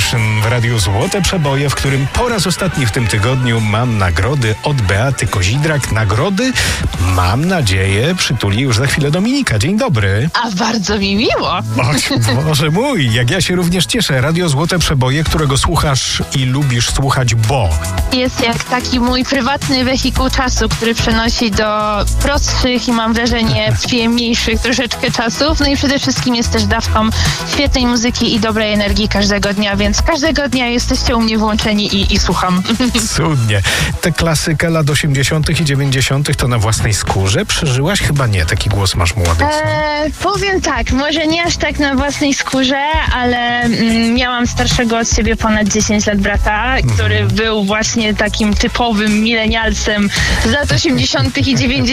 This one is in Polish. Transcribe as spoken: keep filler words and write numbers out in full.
w Radiu Złote Przeboje, w którym po raz ostatni w tym tygodniu mam nagrody od Beaty Kozidrak. Nagrody, mam nadzieję, przytuli już za chwilę Dominika. Dzień dobry. A bardzo mi miło. Och, Boże mój, jak ja się również cieszę. Radio Złote Przeboje, którego słuchasz i lubisz słuchać, bo... Jest jak taki mój prywatny wehikuł czasu, który przenosi do prostszych i mam wrażenie przyjemniejszych troszeczkę czasów. No i przede wszystkim jest też dawką świetnej muzyki i dobrej energii każdego dnia, więc każdego dnia jesteście u mnie włączeni i, i słucham. Cudnie. Tę klasykę lat osiemdziesiątych i dziewięćdziesiątych to na własnej skórze przeżyłaś? Chyba nie, taki głos masz młody. Eee, powiem tak, może nie aż tak na własnej skórze, ale mm, miałam starszego od siebie ponad dziesięć lat brata, który był właśnie takim typowym milenialsem z lat osiemdziesiątych i dziewięćdziesiątych